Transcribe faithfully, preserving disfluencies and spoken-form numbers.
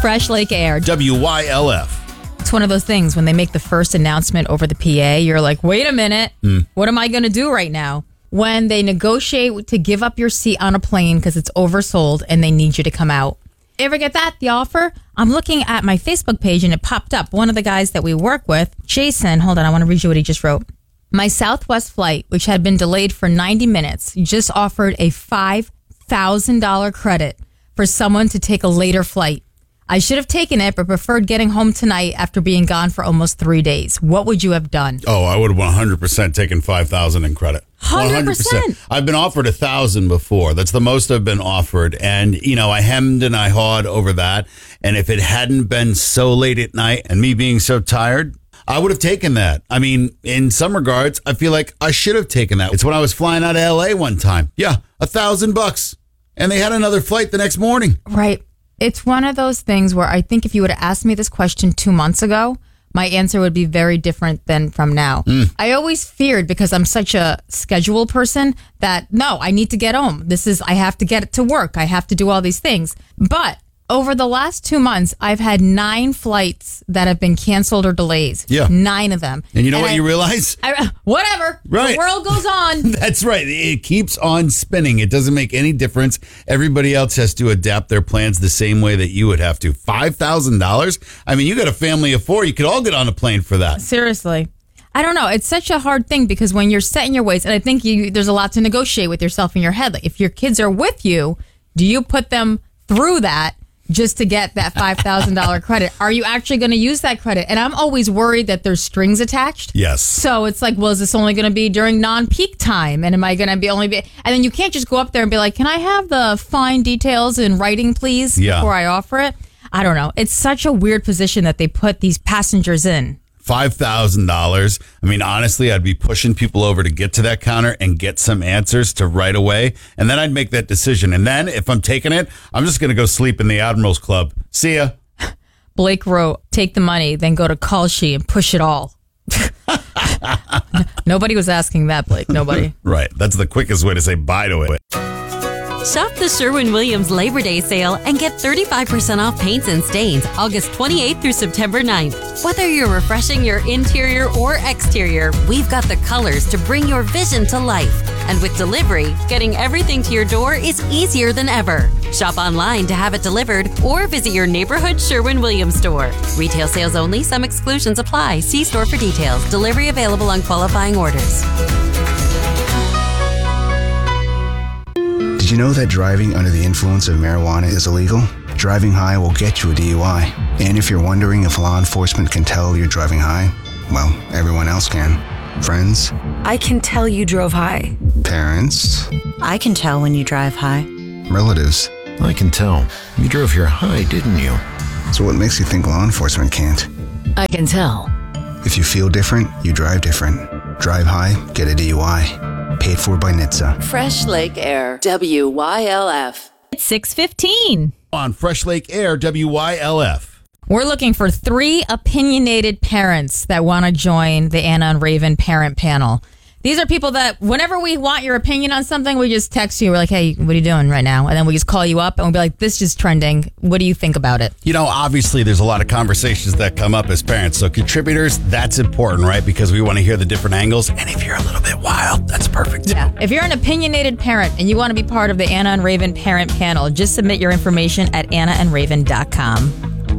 Fresh Lake Air. W Y L F. It's one of those things when they make the first announcement over the P A, you're like, wait a minute, mm. what am I going to do right now? When they negotiate to give up your seat on a plane because it's oversold and they need you to come out. Ever get that, the offer? I'm looking at my Facebook page and it popped up. One of the guys that we work with, Jason, hold on, I want to read you what he just wrote. My Southwest flight, which had been delayed for ninety minutes, just offered a five thousand dollars credit for someone to take a later flight. I should have taken it, but preferred getting home tonight after being gone for almost three days. What would you have done? Oh, I would have one hundred percent taken five thousand dollars in credit. one hundred percent. I've been offered one thousand dollars before. That's the most I've been offered. And, you know, I hemmed and I hawed over that. And if it hadn't been so late at night and me being so tired, I would have taken that. I mean, in some regards, I feel like I should have taken that. It's when I was flying out of L A one time. Yeah, a thousand bucks. And they had another flight the next morning. Right. It's one of those things where I think if you would have asked me this question two months ago, my answer would be very different than from now. Mm. I always feared, because I'm such a schedule person, that no, I need to get home. This is, I have to get to work. I have to do all these things. But over the last two months, I've had nine flights that have been canceled or delays. Yeah. Nine of them. And you know and what I, you realize? I, whatever. Right. The world goes on. That's right. It keeps on spinning. It doesn't make any difference. Everybody else has to adapt their plans the same way that you would have to. five thousand dollars? I mean, you got a family of four. You could all get on a plane for that. Seriously. I don't know. It's such a hard thing because when you're set in your ways, and I think you, there's a lot to negotiate with yourself in your head. Like if your kids are with you, do you put them through that just to get that five thousand dollars credit? Are you actually going to use that credit? And I'm always worried that there's strings attached. Yes. So it's like, well, is this only going to be during non-peak time? And am I going to be only be... And then you can't just go up there and be like, can I have the fine details in writing, please, yeah. before I offer it? I don't know. It's such a weird position that they put these passengers in. five thousand dollars. I mean, honestly, I'd be pushing people over to get to that counter and get some answers to right away. And then I'd make that decision. And then if I'm taking it, I'm just going to go sleep in the Admirals Club. See ya. Blake wrote, take the money, then go to Kalshi and push it all. Nobody was asking that, Blake. Nobody. Right. That's the quickest way to say bye to it. Shop the Sherwin-Williams Labor Day sale and get thirty-five percent off paints and stains August twenty-eighth through September ninth. Whether you're refreshing your interior or exterior, we've got the colors to bring your vision to life. And with delivery, getting everything to your door is easier than ever. Shop online to have it delivered or visit your neighborhood Sherwin-Williams store. Retail sales only. Some exclusions apply. See store for details. Delivery available on qualifying orders. Did you know that driving under the influence of marijuana is illegal? Driving high will get you a D U I. And if you're wondering if law enforcement can tell you're driving high, well, everyone else can. Friends? I can tell you drove high. Parents? I can tell when you drive high. Relatives? I can tell. You drove here high, didn't you? So what makes you think law enforcement can't? I can tell. If you feel different, you drive different. Drive high, get a D U I. Paid for by N H T S A. Fresh Lake Air, W Y L F. It's six fifteen. On Fresh Lake Air, W Y L F. We're looking for three opinionated parents that want to join the Anna and Raven parent panel. These are people that whenever we want your opinion on something, we just text you. We're like, hey, what are you doing right now? And then we just call you up and we'll be like, this is trending. What do you think about it? You know, obviously there's a lot of conversations that come up as parents. So contributors, that's important, right? Because we want to hear the different angles. And if you're a little bit wild, that's perfect. Yeah. If you're an opinionated parent and you want to be part of the Anna and Raven parent panel, just submit your information at anna and raven dot com.